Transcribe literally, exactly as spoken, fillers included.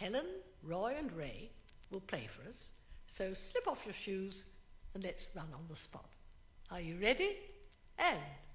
Helen, Roy and Ray will play for us, so slip off your shoes and let's run on the spot. Are you ready? And